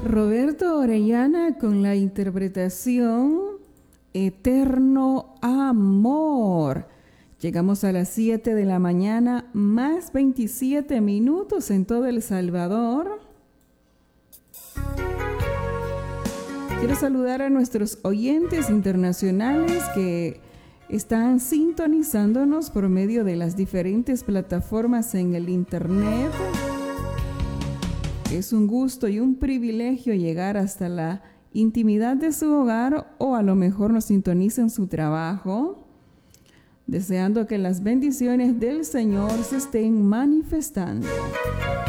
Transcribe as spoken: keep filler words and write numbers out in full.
Roberto Orellana con la interpretación Eterno Amor. Llegamos a las siete de la mañana, más veintisiete minutos en todo El Salvador. Quiero saludar a nuestros oyentes internacionales que están sintonizándonos por medio de las diferentes plataformas en el internet. Es un gusto y un privilegio llegar hasta la intimidad de su hogar, o a lo mejor nos sintoniza en su trabajo, deseando que las bendiciones del Señor se estén manifestando.